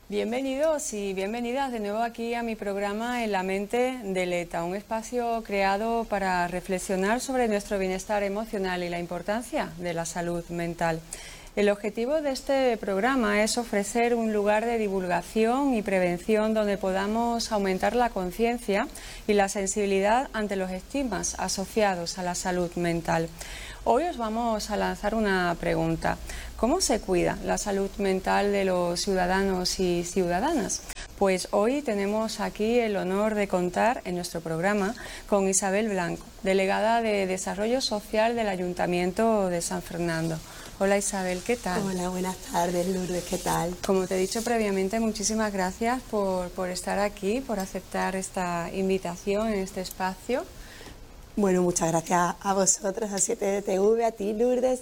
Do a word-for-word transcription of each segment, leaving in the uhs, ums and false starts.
Bienvenidos y bienvenidas de nuevo aquí a mi programa En la mente del ETA, un espacio creado para reflexionar sobre nuestro bienestar emocional y la importancia de la salud mental. El objetivo de este programa es ofrecer un lugar de divulgación y prevención donde podamos aumentar la conciencia y la sensibilidad ante los estigmas asociados a la salud mental. Hoy os vamos a lanzar una pregunta. ¿Cómo se cuida la salud mental de los ciudadanos y ciudadanas? Pues hoy tenemos aquí el honor de contar en nuestro programa con Isabel Blanco, delegada de Desarrollo Social del Ayuntamiento de San Fernando. Hola Isabel, ¿qué tal? Hola, buenas tardes Lourdes, ¿qué tal? Como te he dicho previamente, muchísimas gracias por, por estar aquí, por aceptar esta invitación en este espacio. Bueno, muchas gracias a vosotros, a siete D T V, a ti Lourdes,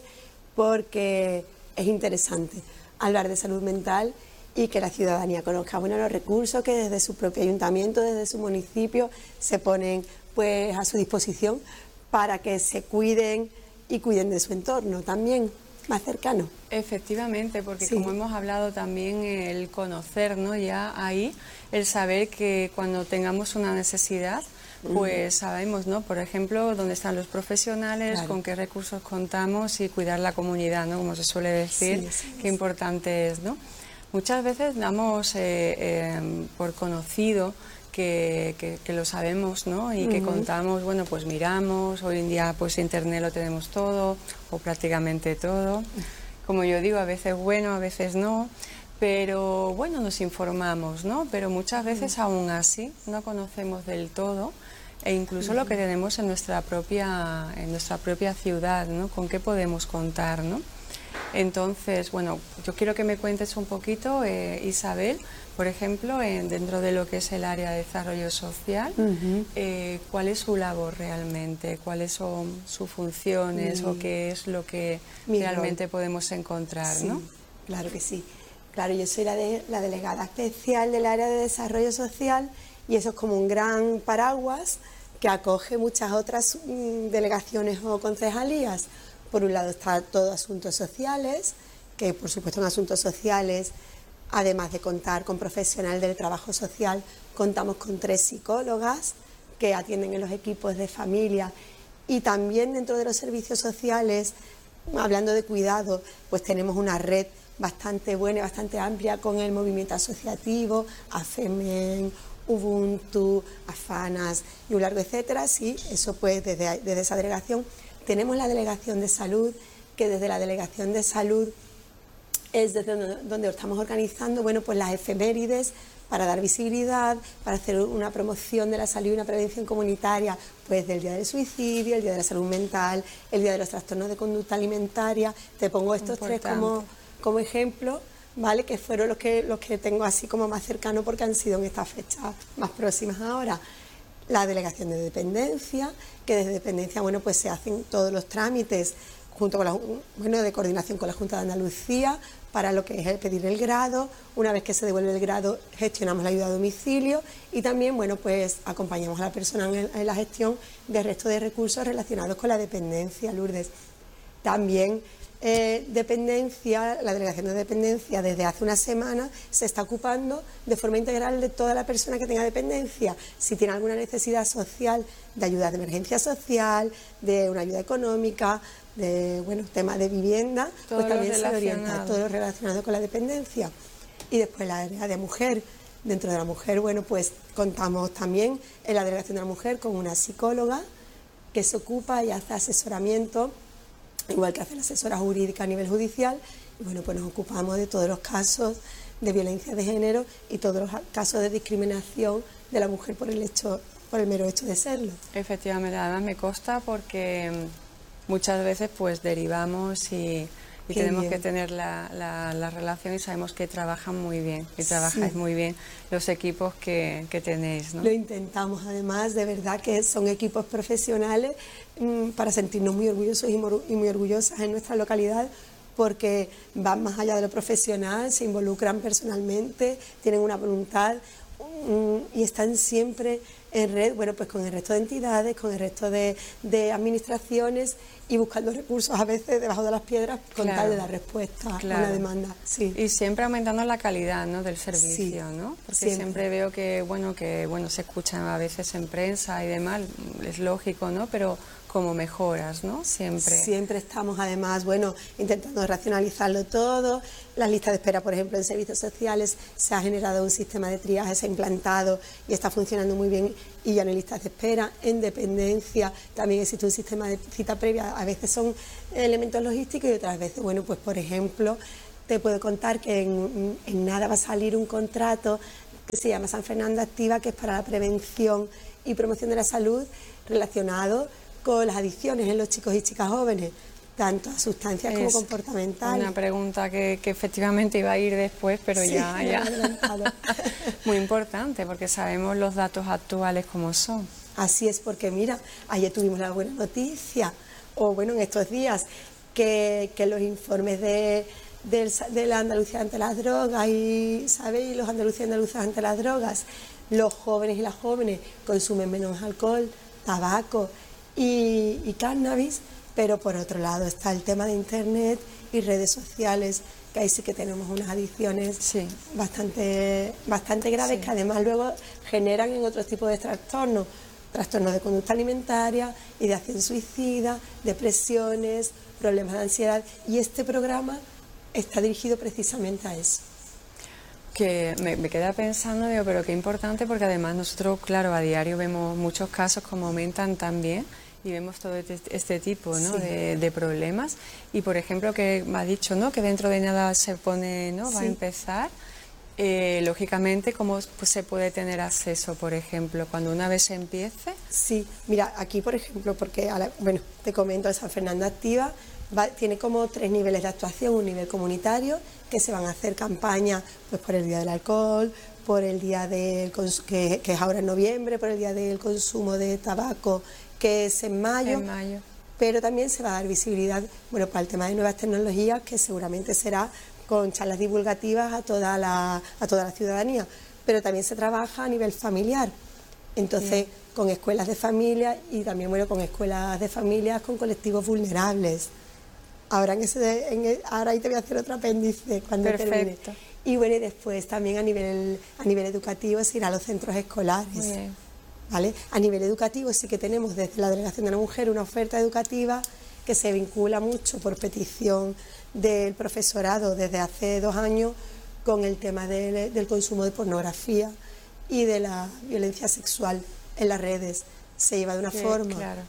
porque es interesante hablar de salud mental y que la ciudadanía conozca bueno, los recursos que desde su propio ayuntamiento, desde su municipio, se ponen pues a su disposición para que se cuiden y cuiden de su entorno también más cercano. Efectivamente, porque Sí. como hemos hablado también, el conocer, ¿no? Ya ahí, el saber que cuando tengamos una necesidad, pues sabemos, ¿no? Por ejemplo, dónde están los profesionales, Claro. con qué recursos contamos y cuidar la comunidad, ¿no? Como se suele decir, Sí, sí, qué sí. importante es, ¿no? Muchas veces damos eh, eh, por conocido que, que, que lo sabemos, ¿no? Y que Ujú. contamos, bueno, pues miramos, hoy en día pues internet lo tenemos todo, o prácticamente todo. Como yo digo, a veces bueno, a veces no. Pero bueno, nos informamos, ¿no? Pero muchas veces aún así no conocemos del todo e incluso lo que tenemos en nuestra propia, en nuestra propia ciudad, ¿no? Con qué podemos contar, ¿no? Entonces, bueno, yo quiero que me cuentes un poquito, eh, Isabel, por ejemplo, en, dentro de lo que es el área de desarrollo social, Ujú. eh, ¿cuál es su labor realmente? ¿Cuáles son sus funciones o Mm. qué es lo que Mi realmente rol. podemos encontrar, Sí, ¿no? claro que sí. Claro, yo soy la, de, la delegada especial del área de desarrollo social y eso es como un gran paraguas que acoge muchas otras mm, delegaciones o concejalías. Por un lado está todo asuntos sociales, que por supuesto en asuntos sociales, además de contar con profesional del trabajo social, contamos con tres psicólogas que atienden en los equipos de familia y también dentro de los servicios sociales, hablando de cuidado, pues tenemos una red bastante buena y bastante amplia con el movimiento asociativo, AFEMEN, Ubuntu, AFANAS y un largo etcétera. Sí, eso pues desde, desde esa delegación. Tenemos la delegación de salud, que desde la delegación de salud es desde donde, donde estamos organizando bueno, pues las efemérides para dar visibilidad, para hacer una promoción de la salud y una prevención comunitaria, pues del Día del Suicidio, el Día de la Salud Mental, el Día de los Trastornos de Conducta Alimentaria. Te pongo estos Importante. tres como, como ejemplo, ¿vale? Que fueron los que, los que tengo así como más cercanos porque han sido en estas fechas más próximas ahora. La delegación de dependencia, que desde dependencia bueno, pues se hacen todos los trámites junto con la, bueno, de coordinación con la Junta de Andalucía para lo que es el pedir el grado. Una vez que se devuelve el grado, gestionamos la ayuda a domicilio y también bueno, pues acompañamos a la persona en, en la gestión del resto de recursos relacionados con la dependencia, Lourdes. También eh, dependencia, la delegación de dependencia desde hace una semana se está ocupando de forma integral de toda la persona que tenga dependencia. Si tiene alguna necesidad social, de ayuda de emergencia social, de una ayuda económica, de bueno, temas de vivienda, Todo pues también lo se orienta relacionado. todo lo relacionado con la dependencia. Y después la área de mujer. Dentro de la mujer, bueno, pues contamos también en la delegación de la mujer con una psicóloga que se ocupa y hace asesoramiento, igual que hace la asesora jurídica a nivel judicial, y bueno, pues nos ocupamos de todos los casos de violencia de género y todos los casos de discriminación de la mujer por el hecho, por el mero hecho de serlo. Efectivamente, además me consta porque muchas veces pues derivamos y, y Qué tenemos bien. que tener la, la, la relación y sabemos que trabajan muy bien y trabajáis Sí. muy bien los equipos que, que tenéis, ¿no? Lo intentamos, además, de verdad que son equipos profesionales mmm, para sentirnos muy orgullosos y, mor- y muy orgullosas en nuestra localidad, porque van más allá de lo profesional, se involucran personalmente, tienen una voluntad mmm, y están siempre en red, bueno, pues con el resto de entidades, con el resto de, de administraciones y buscando recursos a veces debajo de las piedras con Claro. tal de dar respuesta Claro. a una demanda. Sí. Y siempre aumentando la calidad, ¿no?, del servicio, Sí, ¿no? Porque siempre. siempre. veo que, bueno, que bueno se escuchan a veces en prensa y demás, es lógico, ¿no? Pero como mejoras, ¿no? Siempre. Siempre estamos, además, bueno, intentando racionalizarlo todo. Las listas de espera, por ejemplo, en servicios sociales se ha generado un sistema de triaje, se ha implantado y está funcionando muy bien y ya no hay listas de espera. En dependencia también existe un sistema de cita previa. A veces son elementos logísticos y otras veces, bueno, pues por ejemplo, te puedo contar que en, en nada va a salir un contrato que se llama San Fernando Activa, que es para la prevención y promoción de la salud relacionado con las adicciones en los chicos y chicas jóvenes, tanto a sustancias como Es comportamentales. Una pregunta que, que efectivamente iba a ir después, pero Sí, ya, me lo ya. he adelantado. Muy importante, porque sabemos los datos actuales como son. Así es, porque mira, ayer tuvimos la buena noticia, o bueno, en estos días, que, que los informes de, del- de la Andalucía ante las drogas y, ¿sabéis? Los andaluces y andaluzas ante las drogas, los jóvenes y las jóvenes consumen menos alcohol, tabaco y, y cannabis, pero por otro lado está el tema de internet y redes sociales, que ahí sí que tenemos unas adicciones Sí. bastante, bastante graves, Sí. que además luego generan en otros tipos de trastornos, trastornos de conducta alimentaria, ideación suicida, depresiones, problemas de ansiedad, y este programa está dirigido precisamente a eso. Que me, me queda pensando, digo, pero qué importante, porque además nosotros, claro, a diario vemos muchos casos como aumentan también y vemos todo este, este tipo, ¿no?, Sí. de, de problemas. Y por ejemplo, que me ha dicho, ¿no?, que dentro de nada se pone, ¿no?, va a Sí. empezar. Eh, lógicamente, ¿cómo pues, se puede tener acceso, por ejemplo, cuando una vez se empiece? Sí, mira, aquí por ejemplo, porque, a la- bueno, te comento, el San Fernando Activa va- tiene como tres niveles de actuación, un nivel comunitario, que se van a hacer campañas pues por el Día del Alcohol, por el día del cons- que, que es ahora en noviembre, por el Día del Consumo de Tabaco, que es en mayo. En mayo. Pero también se va a dar visibilidad, bueno, para el tema de nuevas tecnologías, que seguramente será con charlas divulgativas a toda la, a toda la ciudadanía, pero también se trabaja a nivel familiar, entonces Bien. con escuelas de familia y también, bueno, con escuelas de familias con colectivos vulnerables. Ahora, en ese, en el- ahora ahí te voy a hacer otro apéndice cuando termine. Perfecto. Y bueno, y después también a nivel, a nivel educativo se irá a los centros escolares. Muy bien. ¿Vale? A nivel educativo sí que tenemos desde la Delegación de la Mujer una oferta educativa que se vincula mucho por petición del profesorado desde hace dos años con el tema del, del consumo de pornografía y de la violencia sexual en las redes. Se lleva de una Sí, forma claro.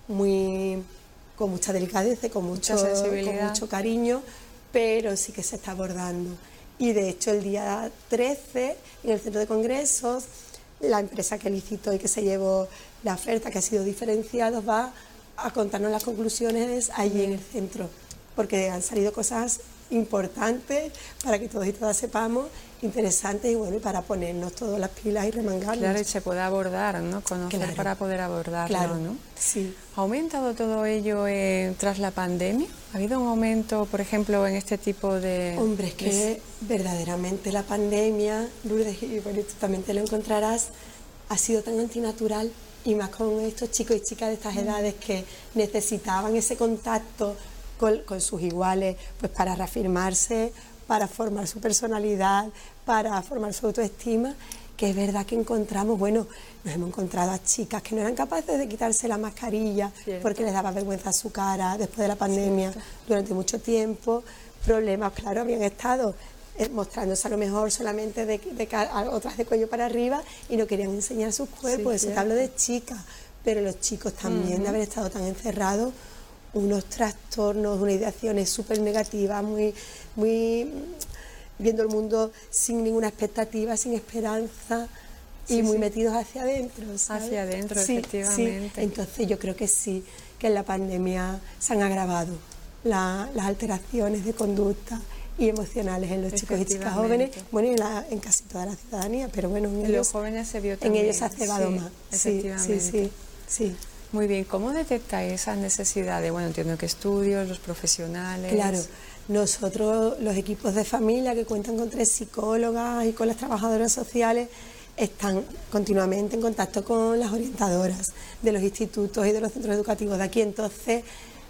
muy con mucha delicadeza, y con mucho, Mucha con sensibilidad. mucho cariño, pero sí que se está abordando. Y de hecho el día trece en el centro de congresos, la empresa que licitó y que se llevó la oferta, que ha sido diferenciado, va a contarnos las conclusiones allí en el centro, porque han salido cosas importantes para que todos y todas sepamos, interesantes, y bueno, y para ponernos todas las pilas y remangarnos. Claro, y se puede abordar, ¿no? Conocer Claro. para poder abordarlo, Claro, ¿no? sí. ¿Ha aumentado todo ello eh, tras la pandemia? ¿Ha habido un aumento, por ejemplo, en este tipo de...? Hombre, es que verdaderamente la pandemia, Lourdes, y bueno, tú también te lo encontrarás, ha sido tan antinatural, y más con estos chicos y chicas de estas edades que necesitaban ese contacto con, con sus iguales, pues para reafirmarse, para formar su personalidad, para formar su autoestima, que es verdad que encontramos, bueno, nos hemos encontrado a chicas que no eran capaces de quitarse la mascarilla Cierto. porque les daba vergüenza su cara después de la pandemia durante mucho tiempo, problemas, claro, habían estado eh, mostrándose a lo mejor solamente de, de cara, otras de cuello para arriba, y no querían enseñar sus cuerpos. Eso te cierto. hablo de chicas, pero los chicos también, de haber estado tan encerrados, unos trastornos, unas ideaciones súper negativas, muy, muy viendo el mundo sin ninguna expectativa, sin esperanza, y Sí, muy sí. metidos hacia adentro, ¿sabes? Hacia adentro, Sí, efectivamente. sí. Entonces yo creo que sí, que en la pandemia se han agravado la- las alteraciones de conducta y emocionales en los chicos y chicas jóvenes, Efectivamente. bueno, y en, la- en casi toda la ciudadanía, pero bueno, en, En ellos, los jóvenes se vio en también. ellos se ha cebado sí, más. Sí, efectivamente. sí, sí, sí. Muy bien, ¿cómo detectáis esas necesidades? Bueno, entiendo que estudios, los profesionales... Claro, nosotros, los equipos de familia que cuentan con tres psicólogas y con las trabajadoras sociales, están continuamente en contacto con las orientadoras de los institutos y de los centros educativos de aquí. Entonces,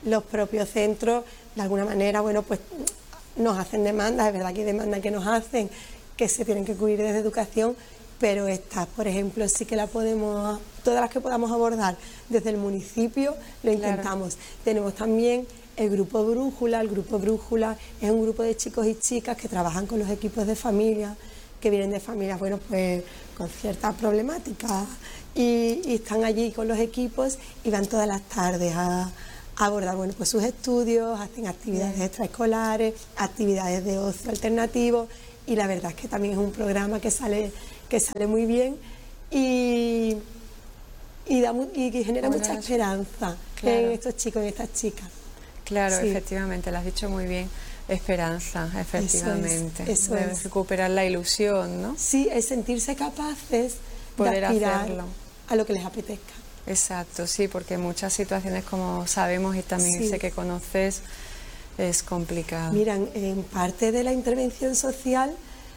los propios centros, de alguna manera, bueno, pues nos hacen demandas, es verdad que hay demandas que nos hacen, que se tienen que cubrir desde educación, pero estas, por ejemplo, sí que la podemos, todas las que podamos abordar desde el municipio, lo intentamos. Claro. Tenemos también el grupo Brújula. El grupo Brújula es un grupo de chicos y chicas que trabajan con los equipos de familia, que vienen de familias, bueno, pues con ciertas problemáticas, y, y están allí con los equipos y van todas las tardes a, a abordar, bueno, pues sus estudios, hacen actividades Bien. extraescolares, actividades de ocio alternativo, y la verdad es que también es un programa que sale que sale muy bien y, y, da, y que genera bueno, mucha esperanza claro. en estos chicos y estas chicas. Claro, sí. efectivamente, lo has dicho muy bien. Esperanza, efectivamente. Eso es, eso Debes es. recuperar la ilusión, ¿no? Sí, es sentirse capaces Poder de aspirar hacerlo. a lo que les apetezca. Exacto, sí, porque muchas situaciones, como sabemos y también sí. sé que conoces, es complicado. Miran, en parte de la intervención social,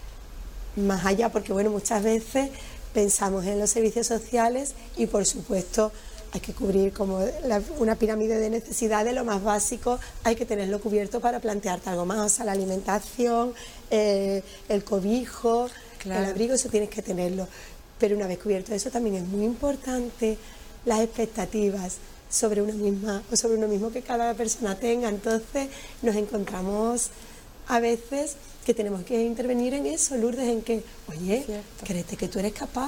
más allá, porque bueno, muchas veces pensamos en los servicios sociales y por supuesto hay que cubrir como la, una pirámide de necesidades, lo más básico hay que tenerlo cubierto para plantearte algo más, o sea, la alimentación, eh, el cobijo, claro. el abrigo, eso tienes que tenerlo, pero una vez cubierto eso también es muy importante las expectativas sobre una misma o sobre uno mismo que cada persona tenga. Entonces nos encontramos a veces que tenemos que intervenir en eso, Lourdes, en que, oye, Cierto. créete que tú eres capaz,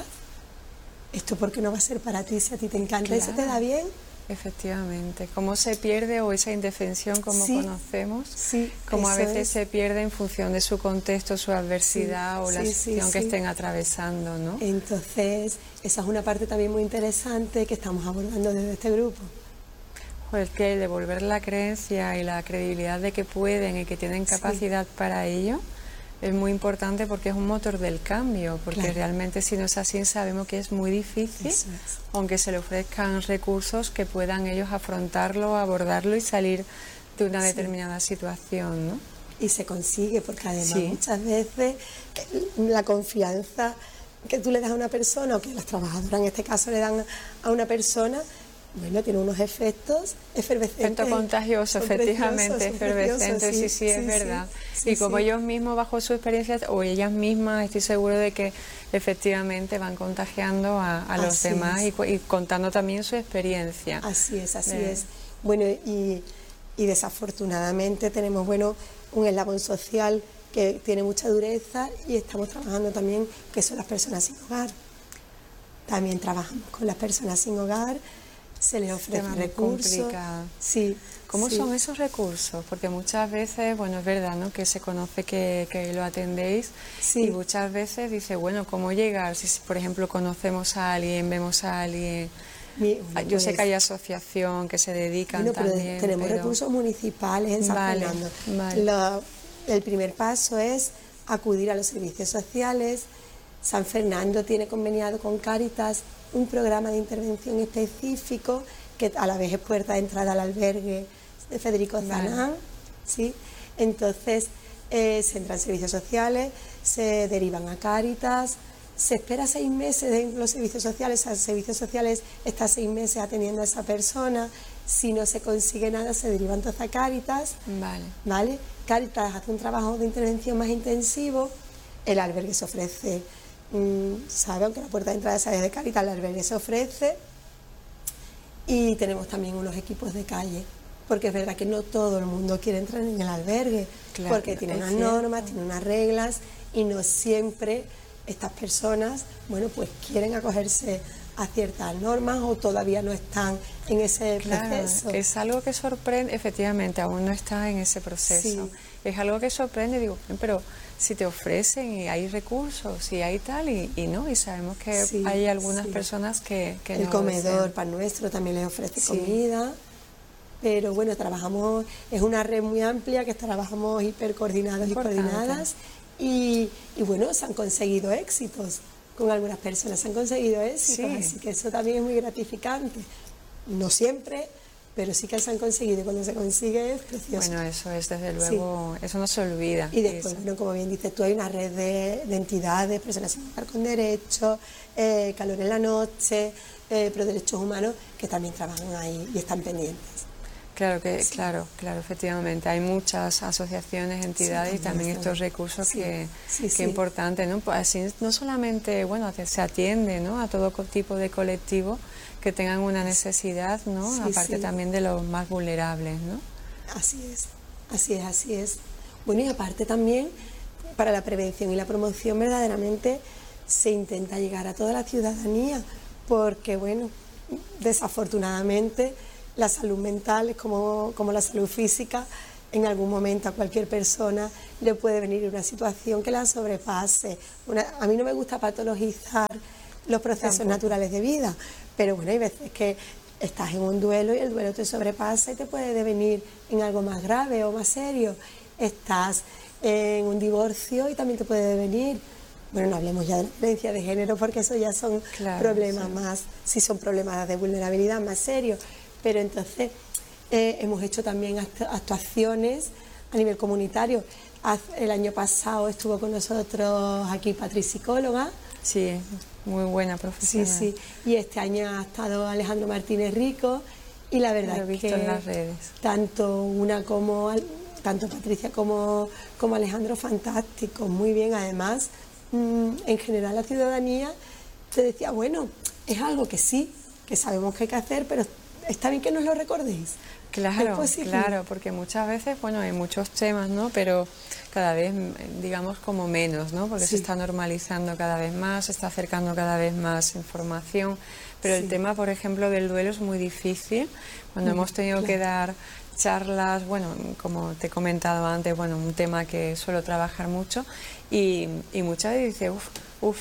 esto porque no va a ser para ti si a ti te encanta, claro. eso te da bien. Efectivamente, cómo se pierde o esa indefensión como sí, conocemos, sí, como a veces es. se pierde en función de su contexto, su adversidad sí, o la sí, situación sí, que sí. estén atravesando, ¿no? Entonces, esa es una parte también muy interesante que estamos abordando desde este grupo. Pues que devolver la creencia y la credibilidad de que pueden y que tienen capacidad sí. para ello es muy importante, porque es un motor del cambio, porque claro. realmente si no es así sabemos que es muy difícil, Eso es. aunque se le ofrezcan recursos que puedan ellos afrontarlo, abordarlo y salir de una sí. determinada situación, ¿no? Y se consigue, porque además sí. muchas veces la confianza que tú le das a una persona, o que las trabajadoras en este caso le dan a una persona, bueno, tiene unos efectos efervescentes. Efecto contagioso, efectivamente, efervescente, sí, sí, sí, es sí, verdad. Sí, y como sí. ellos mismos, bajo su experiencia, o ellas mismas, estoy seguro de que efectivamente van contagiando a, a los así demás y, y contando también su experiencia. Así es, así de... es. Bueno, y, y desafortunadamente tenemos, bueno, un eslabón social que tiene mucha dureza, y estamos trabajando también, que son las personas sin hogar. También trabajamos con las personas sin hogar. Se les ofrece recursos. Sí, ¿Cómo sí. son esos recursos? Porque muchas veces, bueno, es verdad, ¿no?, que se conoce que, que lo atendéis sí. y muchas veces dice, bueno, ¿cómo llegar? Si, por ejemplo, conocemos a alguien, vemos a alguien. Mi, bueno, Yo sé que hay asociación que se dedican bueno, pero también. Tenemos pero... recursos municipales en San vale, Fernando. Vale. Lo, el primer paso es acudir a los servicios sociales. San Fernando tiene conveniado con Cáritas un programa de intervención específico que a la vez es puerta de entrada al albergue de Federico Zanán, vale. ¿sí? Entonces eh, se entran servicios sociales, se derivan a Cáritas, se espera seis meses en los servicios sociales, a servicios sociales está seis meses atendiendo a esa persona. Si no se consigue nada, se deriva entonces a Cáritas, vale. ¿vale? Cáritas hace un trabajo de intervención más intensivo, el albergue se ofrece, sabe, aunque la puerta de entrada sea de Cáritas, el albergue se ofrece, y tenemos también unos equipos de calle, porque es verdad que no todo el mundo quiere entrar en el albergue, claro, porque tiene unas cierto. normas, tiene unas reglas, y no siempre estas personas, bueno, pues quieren acogerse a ciertas normas o todavía no están en ese claro, proceso. Es algo que sorprende, efectivamente, aún no está en ese proceso. Sí. Es algo que sorprende, digo, pero si te ofrecen y hay recursos y hay tal, y, y no, y sabemos que sí, hay algunas sí. personas que, que el no comedor Pan Nuestro también les ofrece sí. comida, pero bueno, trabajamos, es una red muy amplia que trabajamos hipercoordinados y coordinadas, y, y bueno, se han conseguido éxitos con algunas personas, se han conseguido éxitos, sí. así que eso también es muy gratificante, no siempre, pero sí que se han conseguido, y cuando se consigue es precioso. Bueno, eso es, desde luego, sí. eso no se olvida. Y después, eso. bueno, como bien dices tú, hay una red de, de entidades, personas sin hogar con derechos, eh, Calor en la Noche, eh, Pro Derechos Humanos, que también trabajan ahí y están pendientes. Claro que, Sí. claro, claro, efectivamente. Hay muchas asociaciones, entidades Sí, y también también estos son. recursos Sí, que, sí, que sí. importante, ¿no? Pues así no solamente, bueno, que se atiende, ¿no? A todo co- tipo de colectivo que tengan una necesidad, ¿no? Sí, Aparte sí. también de los más vulnerables, ¿no? Así es, así es, así es. Bueno, y aparte también, para la prevención y la promoción verdaderamente se intenta llegar a toda la ciudadanía, porque bueno, desafortunadamente la salud mental es como, como la salud física, en algún momento a cualquier persona le puede venir una situación que la sobrepase. Una- a mí no me gusta patologizar los procesos Tampoco. naturales de vida, pero bueno, hay veces que estás en un duelo y el duelo te sobrepasa y te puede devenir en algo más grave o más serio. Estás en un divorcio y también te puede devenir, bueno, no hablemos ya de violencia de género porque eso ya son Claro, problemas sí. más, si son problemas de vulnerabilidad más serios, pero entonces eh, hemos hecho también actu- actuaciones a nivel comunitario. Haz- El año pasado estuvo con nosotros aquí Patricia Psicóloga. Sí, muy buena Sí, profesional. sí. Y este año ha estado Alejandro Martínez Rico y la verdad Lo he es visto que en las redes. tanto una como Al- tanto Patricia como, como Alejandro fantásticos, muy bien. Además, mm, en general la ciudadanía te decía, bueno, es algo que sí, que sabemos que hay que hacer, pero está bien que nos lo recordéis. ¿Es Claro, posible? claro, porque muchas veces, bueno, hay muchos temas, ¿no? Pero cada vez, mm, digamos, como menos, ¿no? Porque se Sí. está normalizando cada vez más, se está acercando cada vez más información. Pero Sí. el tema, por ejemplo, del duelo es muy difícil. Cuando Mm, hemos tenido que claro. dar charlas, bueno, como te he comentado antes, bueno, un tema que suelo trabajar mucho y, y muchas veces dice, uff, uff.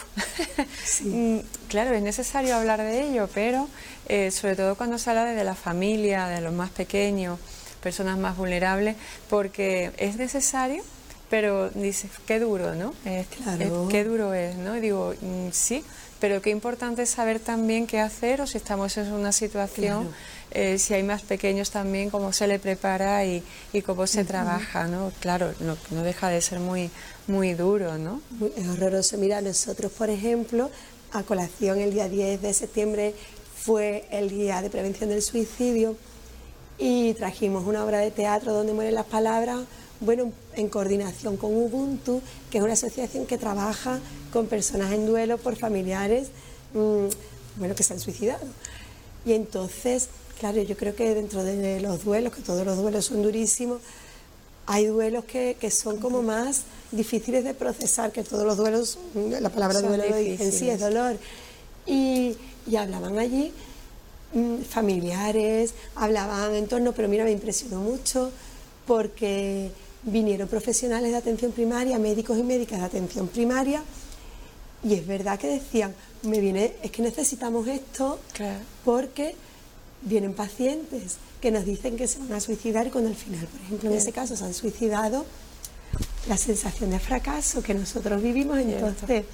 Sí. Claro, es necesario hablar de ello, pero eh, sobre todo cuando se habla de la familia, de los más pequeños, personas más vulnerables, porque es necesario, pero dices, qué duro, ¿no? Es- Claro. es- qué duro es, ¿no? Y digo, mm, sí, pero qué importante es saber también qué hacer o si estamos en una situación, Claro. eh, si hay más pequeños también, cómo se le prepara y, y cómo se trabaja, ¿no? Claro, no, no deja de ser muy, muy duro, ¿no? Muy- Es horroroso. Mira, nosotros, por ejemplo, a colación el día diez de septiembre fue el día de prevención del suicidio y trajimos una obra de teatro donde mueren las palabras, bueno, en coordinación con Ubuntu, que es una asociación que trabaja con personas en duelo por familiares, mmm, bueno, que se han suicidado. Y entonces, claro, yo creo que dentro de los duelos, que todos los duelos son durísimos, hay duelos que, que son como más difíciles de procesar, que todos los duelos, la palabra Son duelo lo dice en sí, es difíciles. dolor. Y, y hablaban allí mm, familiares, hablaban en torno, pero mira, me impresionó mucho porque vinieron profesionales de atención primaria, médicos y médicas de atención primaria, y es verdad que decían, me viene, es que necesitamos esto Claro. porque vienen pacientes que nos dicen que se van a suicidar y cuando al final, por ejemplo, en ese caso se han suicidado, la sensación de fracaso que nosotros vivimos, Cierto. entonces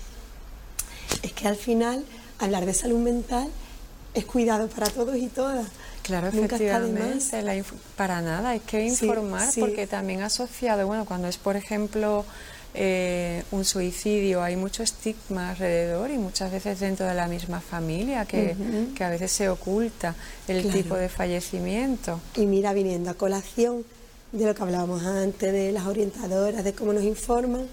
es que al final hablar de salud mental es cuidado para todos y todas. Claro, Nunca está de más. efectivamente, la inf- para nada, hay que Sí, informar sí. porque también asociado, bueno, cuando es por ejemplo eh, un suicidio hay mucho estigma alrededor y muchas veces dentro de la misma familia que, Ujú. que a veces se oculta el Claro. tipo de fallecimiento. Y mira, viniendo a colación de lo que hablábamos antes, de las orientadoras, de cómo nos informan,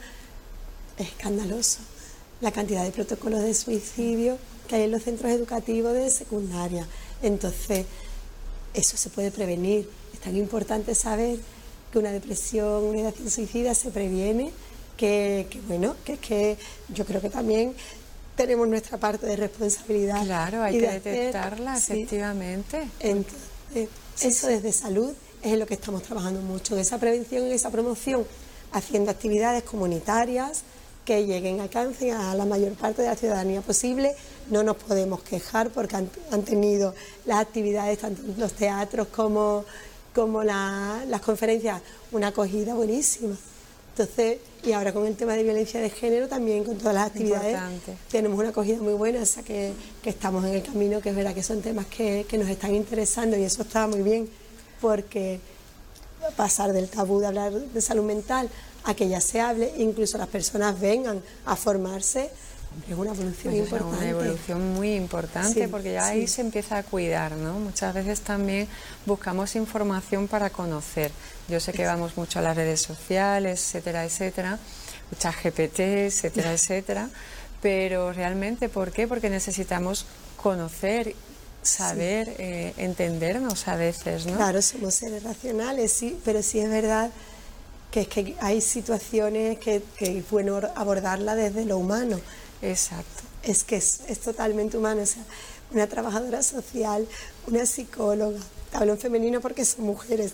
es escandaloso la cantidad de protocolos de suicidio que hay en los centros educativos de secundaria. Entonces, eso se puede prevenir. Es tan importante saber que una depresión, una ideación suicida se previene, que, que bueno, que es que yo creo que también tenemos nuestra parte de responsabilidad. Claro, hay y que de hacer- detectarla, sí. efectivamente. Entonces, eso desde salud es en lo que estamos trabajando mucho, en esa prevención, en esa promoción, haciendo actividades comunitarias que lleguen, alcancen a la mayor parte de la ciudadanía posible. No nos podemos quejar porque han, han tenido las actividades, tanto los teatros como, como la- las conferencias, una acogida buenísima. Entonces, y ahora con el tema de violencia de género, también con todas las actividades, Importante. tenemos una acogida muy buena, o sea que, que estamos en el camino, que es verdad que son temas que, que nos están interesando y eso está muy bien, porque pasar del tabú de hablar de salud mental a que ya se hable, incluso las personas vengan a formarse, Es una evolución Pues importante. Es una evolución muy importante, Sí, porque ya sí. ahí se empieza a cuidar, ¿no? Muchas veces también buscamos información para conocer. Yo sé que vamos mucho a las redes sociales, etcétera, etcétera, muchas G P T, etcétera, etcétera, pero realmente, ¿por qué? Porque necesitamos conocer, saber, sí. eh, entendernos a veces, ¿no? Claro, somos seres racionales, sí, pero sí es verdad que es que hay situaciones que, que es bueno abordarla desde lo humano. Exacto. Es que es, es totalmente humano, o sea, una trabajadora social, una psicóloga, hablo en femenino porque son mujeres,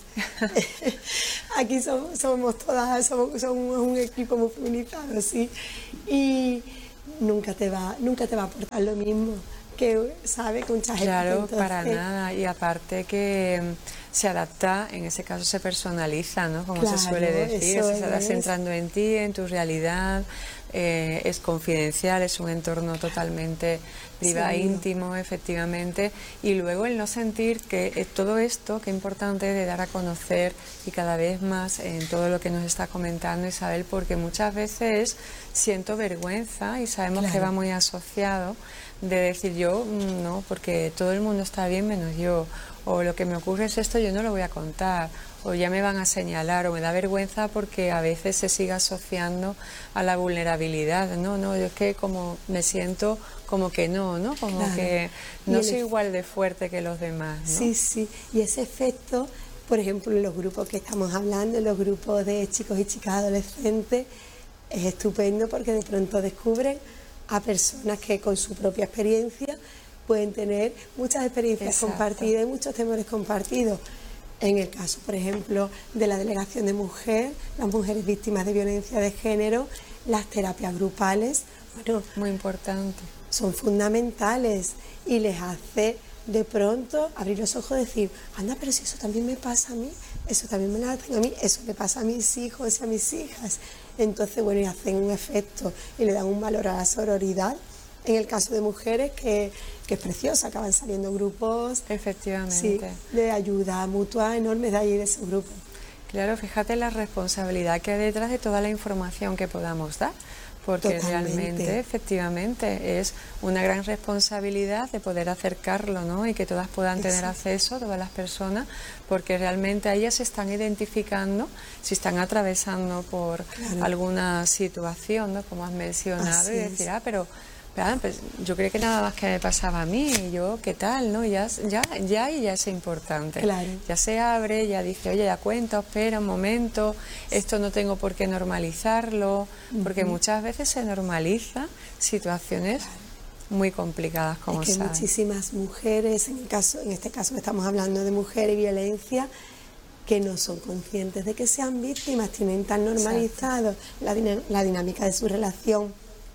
aquí somos, somos todas, somos, somos un equipo muy feminizado, sí, y nunca te va, nunca te va a aportar lo mismo que sabe que mucha gente. Claro, entonces, para nada, y aparte que se adapta, en ese caso se personaliza, ¿no? Como claro, se suele decir, se está es. centrando en ti, en tu realidad, eh, es confidencial, es un entorno totalmente privado, sí, íntimo, efectivamente, y luego el no sentir que eh, todo esto, que importante de dar a conocer y cada vez más en todo lo que nos está comentando Isabel, porque muchas veces siento vergüenza y sabemos claro. que va muy asociado de decir yo no, porque todo el mundo está bien menos yo, o lo que me ocurre es esto, yo no lo voy a contar, o ya me van a señalar, o me da vergüenza porque a veces se sigue asociando a la vulnerabilidad. No, no, yo es que como me siento como que no, ¿no? Como claro. que no soy igual de fuerte que los demás, ¿no? Sí, sí, y ese efecto, por ejemplo, en los grupos que estamos hablando, en los grupos de chicos y chicas adolescentes, es estupendo porque de pronto descubren a personas que con su propia experiencia pueden tener muchas experiencias Exacto. compartidas y muchos temores compartidos. En el caso, por ejemplo, de la delegación de mujer, las mujeres víctimas de violencia de género, las terapias grupales, bueno, muy importante, son fundamentales y les hace de pronto abrir los ojos y decir, anda, pero si eso también me pasa a mí, eso también me lo hacen a mí, eso le pasa a mis hijos y a mis hijas. Entonces, bueno, y hacen un efecto y le dan un valor a la sororidad. En el caso de mujeres, que, que es preciosa, acaban saliendo grupos efectivamente sí, de ayuda mutua enormes de ahí de esos grupos. Claro, fíjate la responsabilidad que hay detrás de toda la información que podamos dar, porque Totalmente. realmente, efectivamente, es una gran responsabilidad de poder acercarlo, ¿no? Y que todas puedan tener Exacto. acceso, todas las personas, porque realmente a ellas se están identificando si están atravesando por claro. alguna situación, ¿no? Como has mencionado, Así y decir, es. ah, pero... Claro, pues yo creo que nada más que me pasaba a mí, y yo, ¿qué tal? ¿No? Ya, ya, ya y ya es importante. Claro. Ya se abre, ya dice, oye, ya cuenta, espera un momento, esto no tengo por qué normalizarlo, uh-huh. porque muchas veces se normaliza situaciones claro. muy complicadas, como es que saben. Muchísimas mujeres, en, el caso, en este caso que estamos hablando de mujer y violencia, que no son conscientes de que sean víctimas, tienen tan normalizado la, la dinámica de su relación.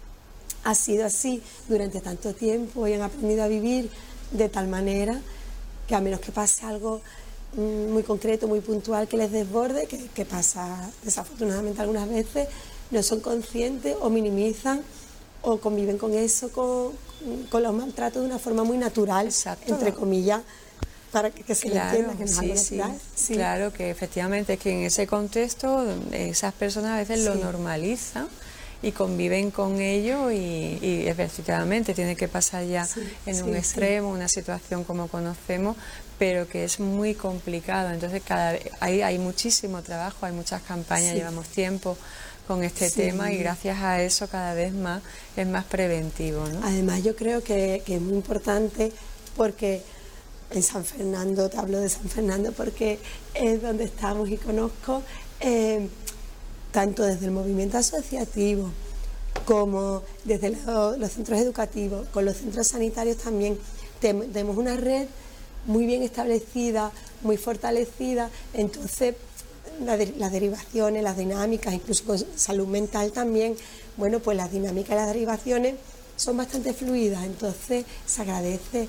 Ha sido así durante tanto tiempo y han aprendido a vivir de tal manera que a menos que pase algo muy concreto, muy puntual que les desborde, que, que pasa desafortunadamente algunas veces, no son conscientes o minimizan o conviven con eso, con, con los maltratos de una forma muy natural, Exacto. entre comillas, para que, que se claro, entienda que no es sí, algo natural. Sí. Sí. Claro, que efectivamente es que en ese contexto esas personas a veces sí. lo normalizan y conviven con ello y, y efectivamente tiene que pasar ya sí, en sí, un extremo, sí. una situación como conocemos, pero que es muy complicado. Entonces cada vez, hay, hay muchísimo trabajo, hay muchas campañas, sí. llevamos tiempo con este sí. tema y gracias a eso cada vez más es más preventivo, ¿no? Además yo creo que, que es muy importante porque en San Fernando, te hablo de San Fernando porque es donde estamos y conozco, eh, tanto desde el movimiento asociativo como desde lo, los centros educativos, con los centros sanitarios también, tenemos una red muy bien establecida, muy fortalecida, entonces la de, las derivaciones, las dinámicas, incluso con salud mental también, bueno, pues las dinámicas y las derivaciones son bastante fluidas, entonces se agradece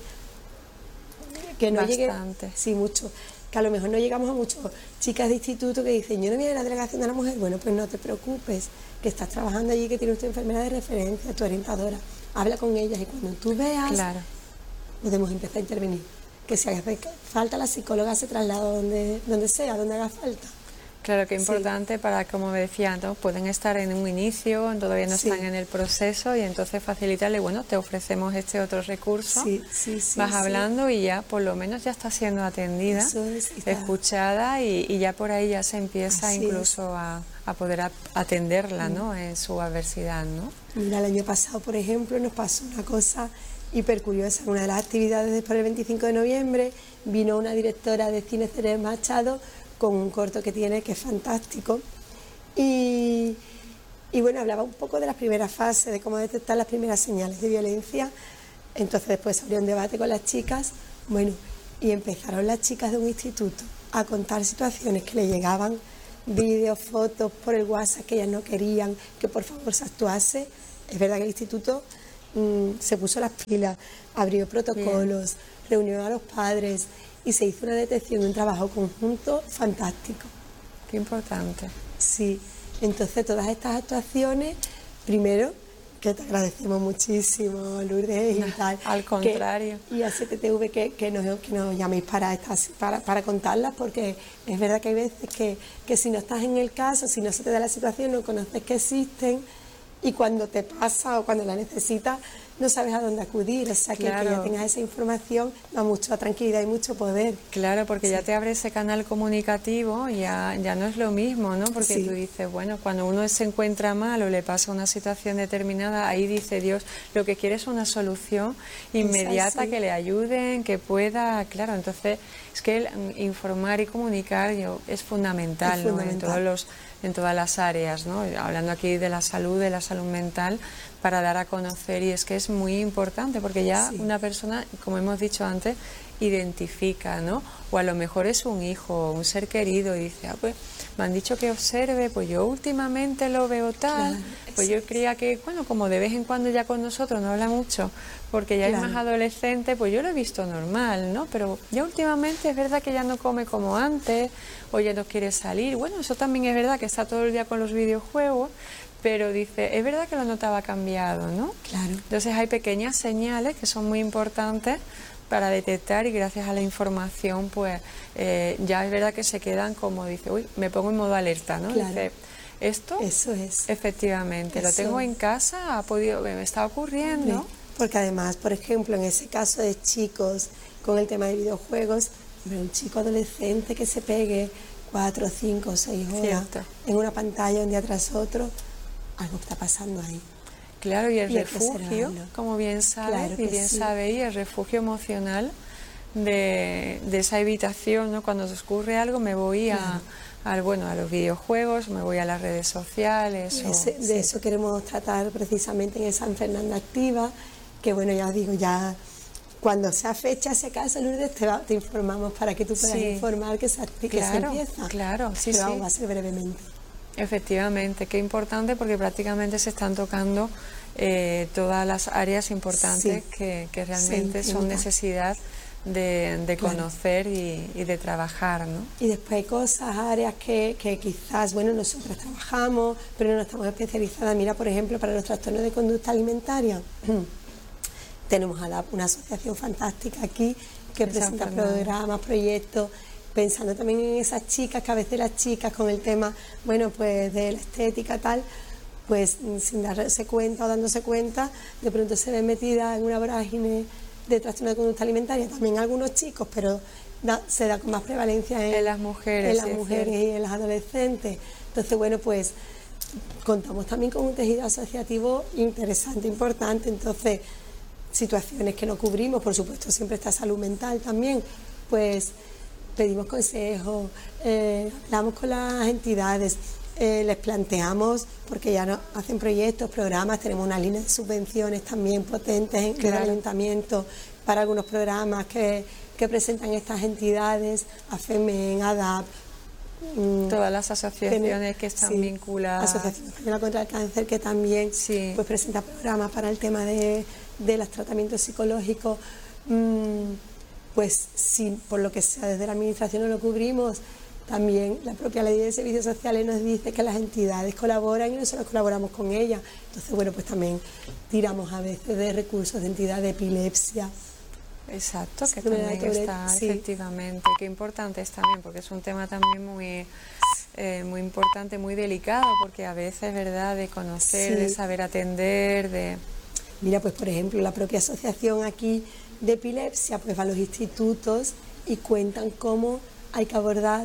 que no bastante. llegue, sí, mucho, que a lo mejor no llegamos a muchas chicas de instituto que dicen, yo no voy a la delegación de la mujer, bueno, pues no te preocupes, que estás trabajando allí, que tienes tu enfermera de referencia, tu orientadora, habla con ellas y cuando tú veas, claro. podemos empezar a intervenir. Que si hace falta la psicóloga se traslada donde, donde sea, donde haga falta. Claro, que Sí. importante para, como me decía, ¿no? Pueden estar en un inicio, todavía no Sí. están en el proceso y entonces facilitarle, bueno, te ofrecemos este otro recurso, Sí, sí, sí, vas sí. hablando y ya por lo menos ya está siendo atendida, Eso es, y está- escuchada y, y ya por ahí ya se empieza Así incluso a, a poder a- atenderla, ¿no? En su adversidad, ¿no? Mira, el año pasado, por ejemplo, nos pasó una cosa hiper curiosa. En una de las actividades después del veinticinco de noviembre vino una directora de cine, Ceres Machado, con un corto que tiene que es fantástico. Y, y bueno, hablaba un poco de las primeras fases, de cómo detectar las primeras señales de violencia. Entonces después se abrió un debate con las chicas, bueno, y empezaron las chicas de un instituto a contar situaciones que le llegaban, vídeos, fotos por el WhatsApp que ellas no querían que por favor se actuase. Es verdad que el instituto mmm, se puso las pilas, abrió protocolos, Bien. reunió a los padres y se hizo una detección de un trabajo conjunto fantástico. Qué importante. Sí, entonces todas estas actuaciones, primero, que te agradecemos muchísimo, Lourdes, y tal. Al contrario. Que, y a C T T V que, que, nos, que nos llaméis para, estas, para, para contarlas, porque es verdad que hay veces que, que si no estás en el caso, si no se te da la situación, no conoces que existen, y cuando te pasa o cuando la necesitas, no sabes a dónde acudir. O sea, claro. que, que ya tengas esa información da mucha tranquilidad y mucho poder. Claro, porque sí. ya te abre ese canal comunicativo, ya, ya no es lo mismo, ¿no? Porque sí. tú dices, bueno, cuando uno se encuentra mal o le pasa una situación determinada, ahí dice Dios, lo que quiere es una solución inmediata, que le ayuden, que pueda, claro, entonces es que el, informar y comunicar yo, es fundamental, es ¿no? fundamental. En todos los, en todas las áreas, ¿no? Hablando aquí de la salud, de la salud mental, para dar a conocer, y es que es muy importante porque ya sí. una persona, como hemos dicho antes, identifica, ¿no? O a lo mejor es un hijo, un ser querido y dice, ah, pues me han dicho que observe, pues yo últimamente lo veo tal, claro, pues yo creía que, bueno, como de vez en cuando ya con nosotros no habla mucho, porque ya claro. es más adolescente, pues yo lo he visto normal, ¿no? Pero ya últimamente es verdad que ya no come como antes, o ya no quiere salir, bueno, eso también es verdad que está todo el día con los videojuegos, pero dice, es verdad que lo notaba cambiado, ¿no? Claro. Entonces hay pequeñas señales que son muy importantes para detectar y gracias a la información, pues eh, ya es verdad que se quedan como, dice, uy, me pongo en modo alerta, ¿no? Claro. Dice, esto, eso es. Efectivamente, Eso. lo tengo en casa, ha podido, me está ocurriendo. Sí. Porque además, por ejemplo, en ese caso de chicos con el tema de videojuegos, un chico adolescente que se pegue cuatro, cinco, seis horas Cierto. en una pantalla un día tras otro, algo está pasando ahí. Claro, y el y refugio, como bien sabes, claro y bien sí. sabéis, el refugio emocional de, de esa evitación, ¿no? Cuando se ocurre algo me voy a, claro. a, bueno, a los videojuegos, me voy a las redes sociales. De, ese, o, de sí. eso queremos tratar precisamente en el San Fernando Activa, que bueno, ya os digo, ya cuando sea fecha, si acaso, Lourdes, te, va, te informamos para que tú puedas sí. informar que se, que claro, se empieza. Claro, sí, Pero sí. va a ser brevemente. Efectivamente, qué importante porque prácticamente se están tocando eh, todas las áreas importantes sí. que, que realmente son necesidad de, de claro. conocer y, y de trabajar, ¿no? Y después hay cosas, áreas que, que quizás, bueno, nosotros trabajamos, pero no estamos especializadas. Mira, por ejemplo, para los trastornos de conducta alimentaria, tenemos a la, una asociación fantástica aquí que presenta programas, proyectos, pensando también en esas chicas, que a veces las chicas con el tema, bueno, pues de la estética tal, pues sin darse cuenta o dándose cuenta, de pronto se ven metidas en una vorágine de trastorno de conducta alimentaria, también algunos chicos, pero da, se da con más prevalencia en, en las mujeres, en las sí, mujeres sí. y en las adolescentes. Entonces, bueno, pues contamos también con un tejido asociativo interesante, importante, entonces situaciones que no cubrimos, por supuesto siempre está salud mental también, pues pedimos consejos, eh, hablamos con las entidades, eh, les planteamos, porque ya nos hacen proyectos, programas, tenemos una línea de subvenciones también potentes en claro. el ayuntamiento para algunos programas que, que presentan estas entidades, AFEMEN, ADAP, mmm, todas las asociaciones que, que están sí, vinculadas. Asociación Española contra el Cáncer, que también sí. pues presenta programas para el tema de, de los tratamientos psicológicos. Mmm, pues si por lo que sea desde la administración no lo cubrimos, también la propia ley de servicios sociales nos dice que las entidades colaboran y nosotros colaboramos con ellas. Entonces, bueno, pues también tiramos a veces de recursos de entidades de epilepsia. Exacto, que también está, sí. efectivamente, qué importante es también, porque es un tema también muy, eh, muy importante, muy delicado, porque a veces, ¿verdad?, de conocer, Sí. de saber atender, de... Mira, pues por ejemplo, la propia asociación aquí de epilepsia, pues va a los institutos y cuentan cómo hay que abordar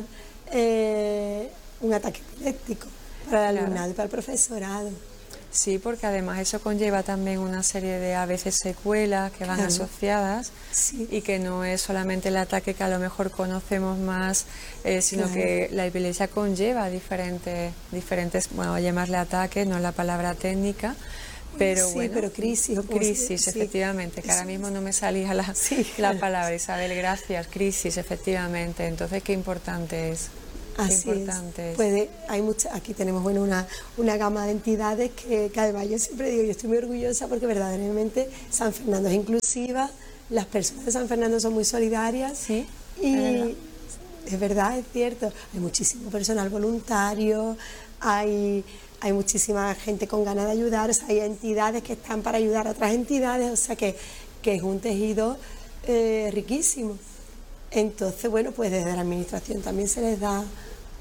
eh, un ataque epiléptico para el Claro. alumnado y para el profesorado. Sí, porque además eso conlleva también una serie de a veces secuelas que van Claro. asociadas Sí. y que no es solamente el ataque que a lo mejor conocemos más, eh, sino Claro. que la epilepsia conlleva diferentes, diferentes, bueno, voy a llamarle ataques, no es la palabra técnica, pero sí, bueno, pero crisis, o como se- crisis, sí. efectivamente, que ahora Eso mismo es. no me salía la, Sí, la claro. palabra, Isabel, gracias, crisis, efectivamente, entonces qué importante es. Qué Así importante es. es. Pues de- hay mucha, aquí tenemos bueno una, una gama de entidades que, que además yo siempre digo, yo estoy muy orgullosa porque verdaderamente San Fernando es inclusiva, las personas de San Fernando son muy solidarias Sí, y es verdad. es verdad, es cierto, hay muchísimo personal voluntario, hay, hay muchísima gente con ganas de ayudar, o sea, hay entidades que están para ayudar a otras entidades, o sea que, que es un tejido eh, riquísimo. Entonces, bueno, pues desde la administración también se les da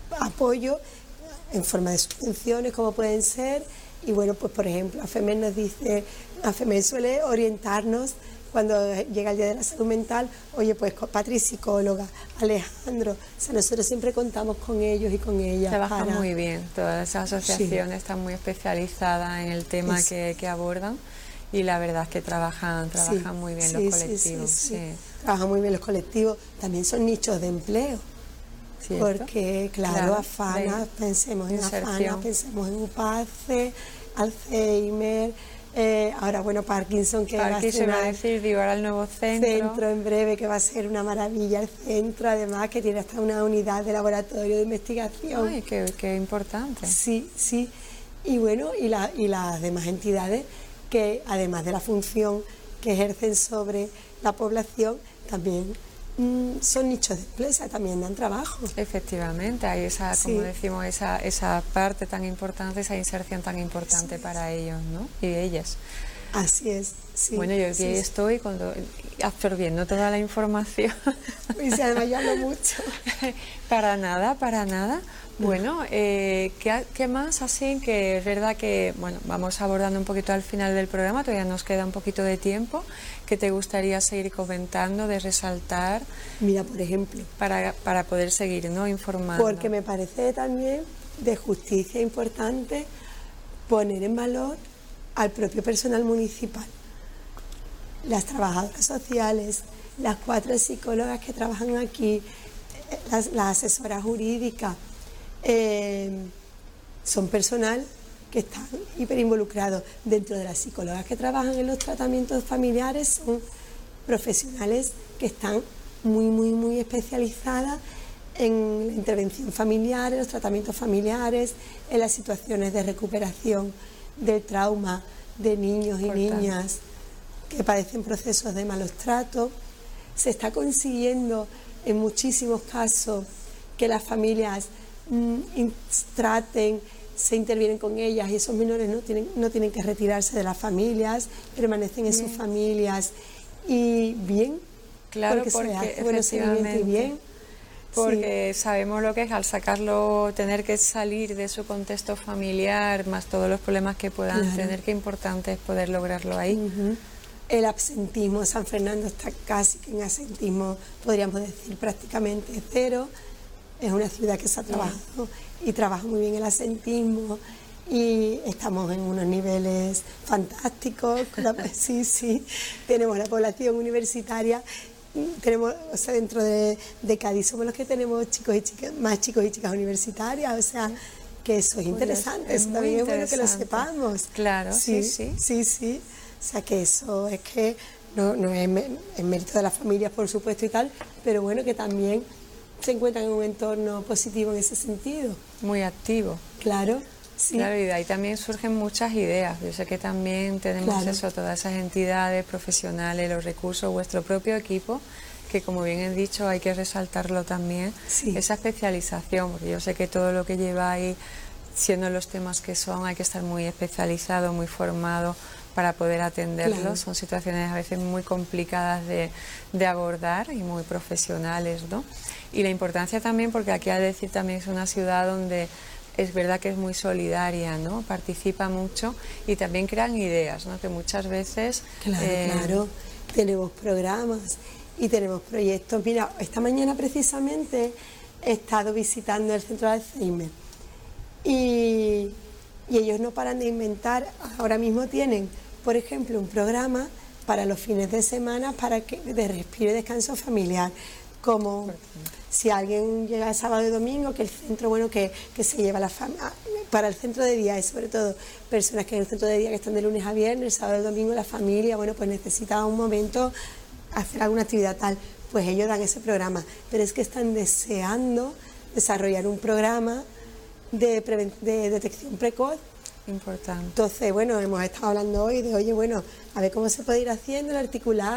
apoyo en forma de subvenciones, como pueden ser, y bueno, pues por ejemplo, AFEMER nos dice, AFEMER suele orientarnos cuando llega el Día de la Salud Mental, oye, pues Patri, psicóloga, Alejandro, o sea, nosotros siempre contamos con ellos y con ellas. Trabajan para... muy bien, todas esas asociaciones Sí. están muy especializadas en el tema Eso. que, que abordan y la verdad es que trabajan, trabajan Sí, muy bien sí, los sí, colectivos. sí, sí. Sí. Trabajan muy bien los colectivos, también son nichos de empleo. ¿Cierto? Porque, claro, Claro, Afana, de pensemos en Afana, inserción. pensemos en UPACE, Alzheimer, eh, ahora, bueno, Parkinson, que va a Aquí se ser va a un decir, digo, ahora el nuevo centro. centro en breve, que va a ser una maravilla el centro, además que tiene hasta una unidad de laboratorio de investigación. Ay, qué, qué importante. Sí, sí. Y bueno, y, la, y las demás entidades que, además de la función que ejercen sobre la población, también mm, son nichos de empleo, o sea, también dan trabajo. Efectivamente, hay esa, Sí. como decimos, esa, esa parte tan importante, esa inserción tan importante Eso es. para ellos, ¿no? Y ellas. Así es, sí. Bueno, yo aquí sí, sí. estoy cuando, absorbiendo toda la información. Y si además yo hablo mucho. Para nada, para nada. Bueno, eh, ¿qué, qué más así? Que es verdad que, bueno, vamos abordando un poquito al final del programa, todavía nos queda un poquito de tiempo, que te gustaría seguir comentando, de resaltar, Mira, por ejemplo, para, para poder seguir, ¿no?, informando. porque me parece también de justicia importante poner en valor al propio personal municipal, las trabajadoras sociales, las cuatro psicólogas que trabajan aquí, eh, las, las asesoras jurídicas, eh, son personal que están hiper involucrados. Dentro de las psicólogas que trabajan en los tratamientos familiares son profesionales que están muy, muy, muy especializadas en la intervención familiar, en los tratamientos familiares, en las situaciones de recuperación del trauma de niños y Importante. niñas que padecen procesos de malos tratos. Se está consiguiendo en muchísimos casos que las familias mm, in- traten, se intervienen con ellas y esos menores no tienen, no tienen que retirarse de las familias, permanecen en sus familias y bien, Claro, porque, porque se hace buen seguimiento y efectivamente. bien. Porque sabemos lo que es al sacarlo, tener que salir de su contexto familiar, más todos los problemas que puedan Claro. tener, qué importante es poder lograrlo ahí. Ujú. El absentismo, San Fernando está casi que en absentismo, podríamos decir prácticamente cero. Es una ciudad que se ha trabajado y trabaja muy bien el absentismo y estamos en unos niveles fantásticos. con la- sí, sí, tenemos la población universitaria. Tenemos, o sea, dentro de, de Cádiz somos los que tenemos chicos y chicas, más chicos y chicas universitarias, o sea, que eso es interesante, es eso muy también es bueno que lo interesante. sepamos. Claro, sí, sí, sí. sí, sí. O sea, que eso es que no, no es, me- es mérito de las familias, por supuesto, y tal, pero bueno, que también se encuentran en un entorno positivo en ese sentido. Muy activo. Claro, sí. Claro, y de ahí también surgen muchas ideas. Yo sé que también tenemos Claro. eso, todas esas entidades profesionales, los recursos, vuestro propio equipo, que como bien he dicho hay que resaltarlo también, Sí. esa especialización, porque yo sé que todo lo que lleváis, siendo los temas que son, hay que estar muy especializado, muy formado para poder atenderlos. Claro. Son situaciones a veces muy complicadas de, de abordar y muy profesionales, ¿no? Y la importancia también, porque aquí a decir también es una ciudad donde es verdad que es muy solidaria, ¿no? Participa mucho y también crean ideas, ¿no? Que muchas veces... Claro, eh, claro. Tenemos programas y tenemos proyectos. Mira, esta mañana precisamente he estado visitando el centro de Alzheimer y, y ellos no paran de inventar. Ahora mismo tienen, por ejemplo, un programa para los fines de semana para que, de respiro y descanso familiar. Como si alguien llega el sábado y domingo, que el centro, bueno, que, que se lleva la familia, para el centro de día y sobre todo personas que en el centro de día que están de lunes a viernes, el sábado y domingo la familia, bueno, pues necesita un momento hacer alguna actividad tal, pues ellos dan ese programa, pero es que están deseando desarrollar un programa de, preven- de detección precoz. Importante. Entonces, bueno, hemos estado hablando hoy de, oye, bueno, a ver cómo se puede ir haciendo, el articular